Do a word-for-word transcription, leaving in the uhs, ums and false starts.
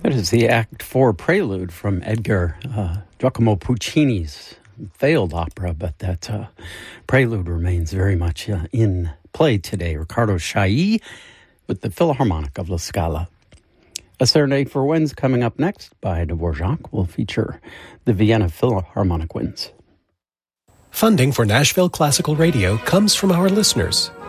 That is the Act Four prelude from Edgar uh, Giacomo Puccini's failed opera, but that uh, prelude remains very much uh, in play today. Riccardo Chailly with the Philharmonic of La Scala. A Serenade for Winds coming up next by Dvorak will feature the Vienna Philharmonic Winds. Funding for Nashville Classical Radio comes from our listeners,